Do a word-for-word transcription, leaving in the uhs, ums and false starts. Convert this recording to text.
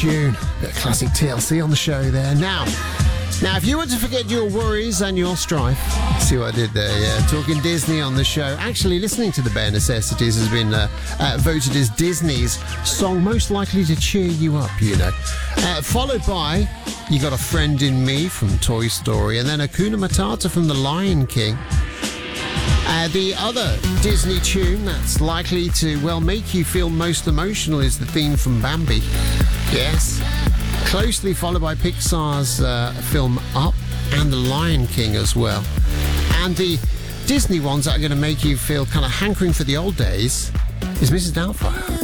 tune. Bit of classic T L C on the show there. Now, now, if you want to forget your worries and your strife, see what I did there, yeah, talking Disney on the show. Actually, listening to The Bare Necessities has been uh, uh, voted as Disney's song most likely to cheer you up, you know. Uh, followed by You Got a Friend in Me from Toy Story, and then Hakuna Matata from The Lion King. Uh, the other Disney tune that's likely to, well, make you feel most emotional is the theme from Bambi. Yes. Closely followed by Pixar's uh, film Up and The Lion King as well. And the Disney ones that are going to make you feel kind of hankering for the old days is Missus Doubtfire.